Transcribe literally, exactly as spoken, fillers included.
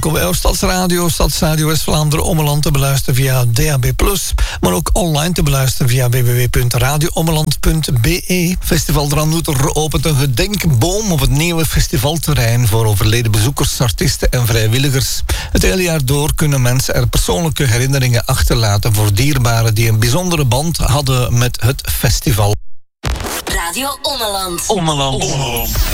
Welkom bij Stadsradio, Stadsradio West-Vlaanderen Ommeland te beluisteren via D A B plus, maar ook online te beluisteren via w w w punt radio ommeland punt b e. Festival Dranouter opent een gedenkboom op het nieuwe festivalterrein voor overleden bezoekers, artiesten en vrijwilligers. Het hele jaar door kunnen mensen er persoonlijke herinneringen achterlaten voor dierbaren die een bijzondere band hadden met het festival. Radio Ommeland. Ommeland. Ommeland.